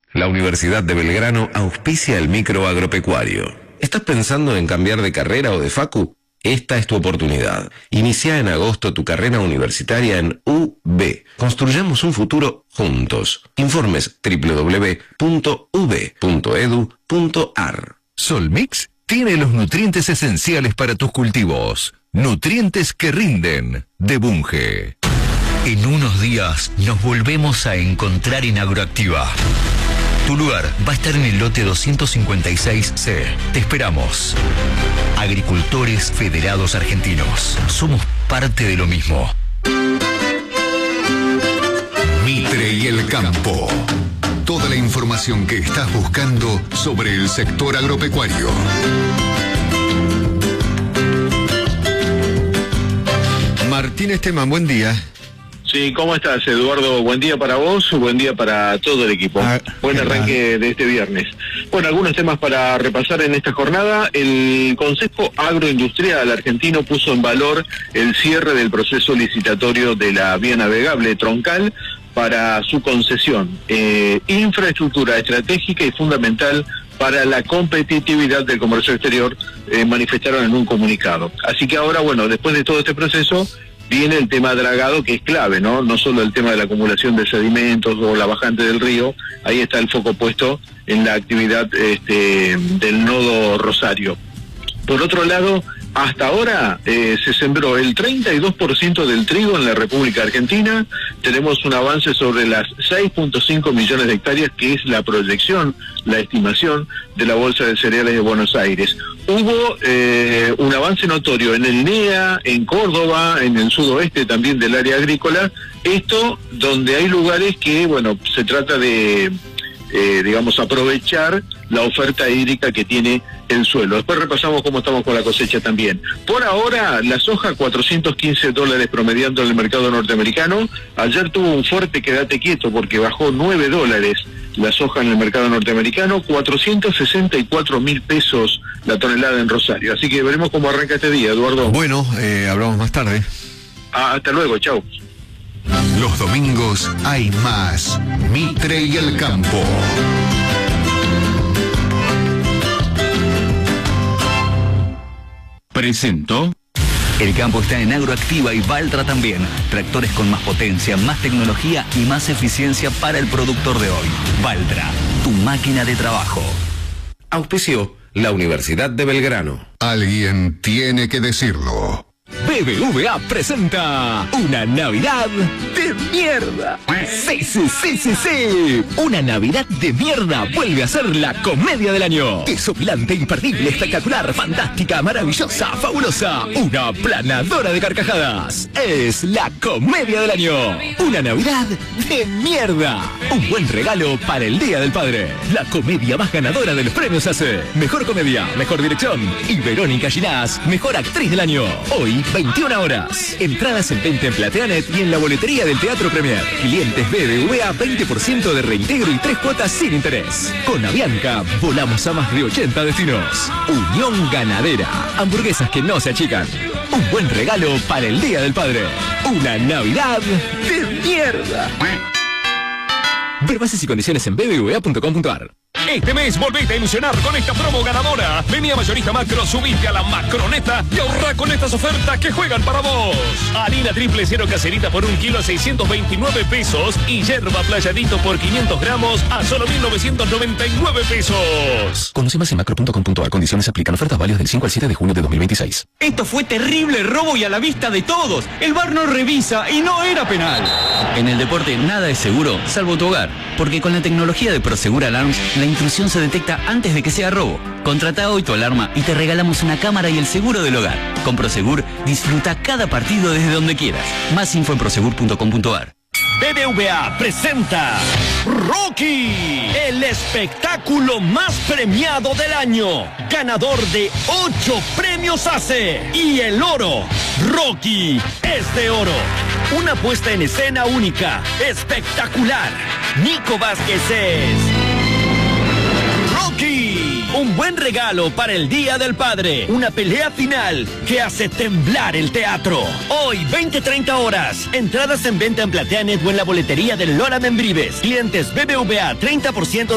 La Universidad de Belgrano auspicia el micro agropecuario. ¿Estás pensando en cambiar de carrera o de facu? Esta es tu oportunidad. Inicia en agosto tu carrera universitaria en UB. Construyamos un futuro juntos. Informes www.ub.edu.ar. Solmix tiene los nutrientes esenciales para tus cultivos. Nutrientes que rinden, de Bunge. En unos días nos volvemos a encontrar en Agroactiva. Tu lugar va a estar en el lote 256C. Te esperamos. Agricultores Federados Argentinos. Somos parte de lo mismo. Mitre y el campo. Toda la información que estás buscando sobre el sector agropecuario. Martín Esteban, buen día. Sí, ¿cómo estás, Eduardo? Buen día para vos, buen día para todo el equipo. Buen arranque de este viernes. Bueno, algunos temas para repasar en esta jornada. El Consejo Agroindustrial argentino puso en valor el cierre del proceso licitatorio de la vía navegable Troncal para su concesión. Infraestructura estratégica y fundamental para la competitividad del comercio exterior, manifestaron en un comunicado. Así que ahora, bueno, después de todo este proceso, viene el tema dragado, que es clave, ¿no? No solo el tema de la acumulación de sedimentos o la bajante del río, ahí está el foco puesto en la actividad del nodo Rosario. Por otro lado, hasta ahora se sembró el 32% del trigo en la República Argentina. Tenemos un avance sobre las 6.5 millones de hectáreas, que es la proyección, la estimación de la Bolsa de Cereales de Buenos Aires. Hubo un avance notorio en el NEA, en Córdoba, en el sudoeste también del área agrícola. Esto donde hay lugares que, bueno, se trata de, digamos, aprovechar la oferta hídrica que tiene el suelo. Después repasamos cómo estamos con la cosecha también. Por ahora, la soja $415 promediando en el mercado norteamericano. Ayer tuvo un fuerte quédate quieto porque bajó $9 la soja en el mercado norteamericano, 464.000 pesos la tonelada en Rosario. Así que veremos cómo arranca este día, Eduardo. Bueno, hablamos más tarde. Hasta luego, chau. Los domingos hay más Mitre y el campo. Presento. El campo está en Agroactiva y Valtra también. Tractores con más potencia, más tecnología y más eficiencia para el productor de hoy. Valtra, tu máquina de trabajo. Auspició la Universidad de Belgrano. Alguien tiene que decirlo. BBVA presenta una Navidad de mierda. Sí, sí, sí, sí, sí. Una Navidad de mierda vuelve a ser la comedia del año. Desopilante, imperdible, espectacular, fantástica, maravillosa, fabulosa. Una planadora de carcajadas. Es la comedia del año. Una Navidad de mierda. Un buen regalo para el Día del Padre. La comedia más ganadora de los premios ACE. Mejor comedia, mejor dirección. Y Verónica Ginás, mejor actriz del año. Hoy, 21 horas. Entradas en venta en Plateanet y en la boletería del Teatro Premier. Clientes BBVA, 20% de reintegro y 3 cuotas sin interés. Con Avianca, volamos a más de 80 destinos. Unión Ganadera. Hamburguesas que no se achican. Un buen regalo para el Día del Padre. Una Navidad de mierda. Ver bases y condiciones en bbva.com.ar. Este mes volvete a ilusionar con esta promo ganadora. Vení a Mayorista Macro, subite a la Macroneta y ahorrá con estas ofertas que juegan para vos. Harina triple cero caserita por 1 kilo a 629 pesos y yerba playadito por 500 gramos a solo 1.999 pesos. Conoce más en macro.com.ar. Condiciones se aplican. Ofertas válidas del 5 al 7 de junio de 2026. Esto fue terrible robo y a la vista de todos. El VAR no revisa y no era penal. En el deporte nada es seguro, salvo tu hogar. Porque con la tecnología de Prosegur Alarms, la intrusión se detecta antes de que sea robo. Contrata hoy tu alarma y te regalamos una cámara y el seguro del hogar. Con Prosegur, disfruta cada partido desde donde quieras. Más info en prosegur.com.ar. BBVA presenta Rocky, el espectáculo más premiado del año, ganador de 8 premios ACE y el oro. Rocky es de oro. Una puesta en escena única, espectacular. Nico Vázquez es Rocky. Un buen regalo para el Día del Padre. Una pelea final que hace temblar el teatro. Hoy, 20-30 horas. Entradas en venta en Plateanet o en la boletería del Lora Membrives. Clientes BBVA, 30%